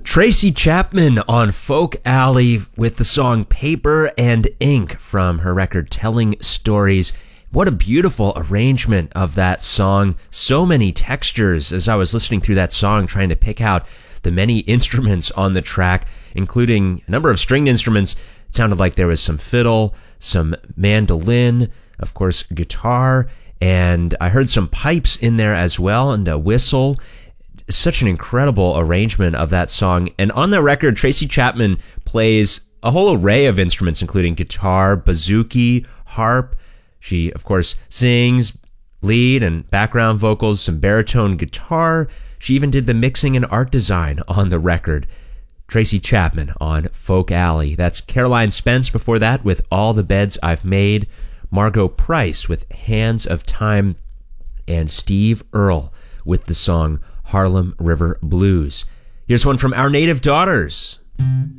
Tracy Chapman on Folk Alley with the song Paper and Ink from her record Telling Stories. What a beautiful arrangement of that song. So many textures as I was listening through that song, trying to pick out the many instruments on the track, including a number of stringed instruments. It sounded like there was some fiddle, some mandolin, of course, guitar, and I heard some pipes in there as well, and a whistle. Such an incredible arrangement of that song. And on the record, Tracy Chapman plays a whole array of instruments, including guitar, bouzouki, harp. She, of course, sings lead and background vocals, some baritone guitar. She even did the mixing and art design on the record. Tracy Chapman on Folk Alley. That's Caroline Spence before that with All the Beds I've Made, Margot Price with Hands of Time, and Steve Earle with the song Harlem River Blues. Here's one from Our Native Daughters.